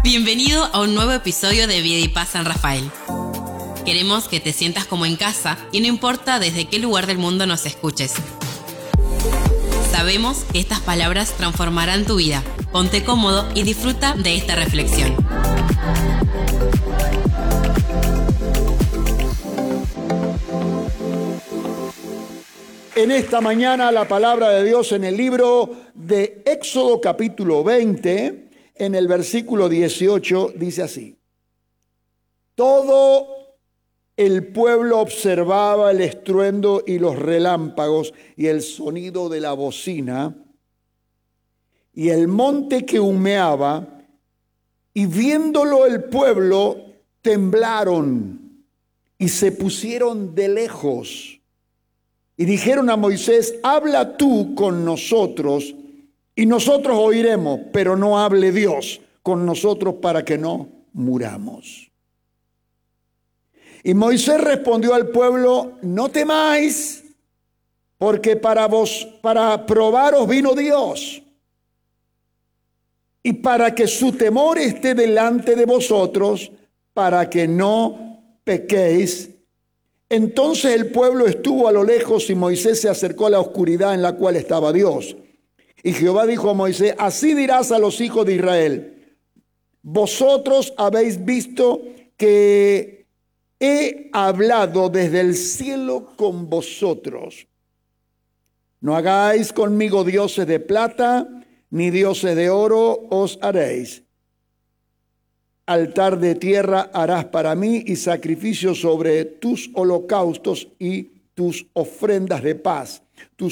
Bienvenido a un nuevo episodio de Vida y Paz San Rafael. Queremos que te sientas como en casa y no importa desde qué lugar del mundo nos escuches. Sabemos que estas palabras transformarán tu vida. Ponte cómodo y disfruta de esta reflexión. En esta mañana la palabra de Dios en el libro de Éxodo capítulo 20, en el versículo 18, dice así: todo el pueblo observaba el estruendo y los relámpagos y el sonido de la bocina y el monte que humeaba, y viéndolo el pueblo temblaron y se pusieron de lejos. Y dijeron a Moisés: habla tú con nosotros y nosotros oiremos, pero no hable Dios con nosotros para que no muramos. Y Moisés respondió al pueblo: no temáis, porque para probaros vino Dios, y para que su temor esté delante de vosotros, para que no pequéis. Entonces el pueblo estuvo a lo lejos y Moisés se acercó a la oscuridad en la cual estaba Dios. Y Jehová dijo a Moisés: así dirás a los hijos de Israel: vosotros habéis visto que he hablado desde el cielo con vosotros. No hagáis conmigo dioses de plata, ni dioses de oro os haréis. Altar de tierra harás para mí, y sacrificio sobre tus holocaustos y tus ofrendas de paz. Tus